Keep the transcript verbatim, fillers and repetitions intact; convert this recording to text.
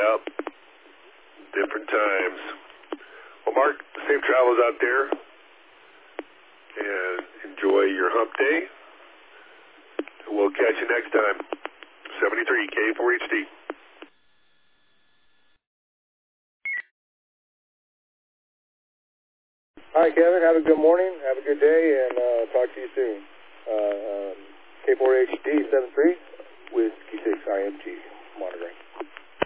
Yep. Different times. Well, Mark, safe travels out there. And enjoy your hump day. We'll catch you next time. seventy-three K four H D. Hi, Kevin. Have a good morning. Have a good day, and uh, talk to you soon. Uh, um, K four H D seventy-three with Q six I M G monitoring.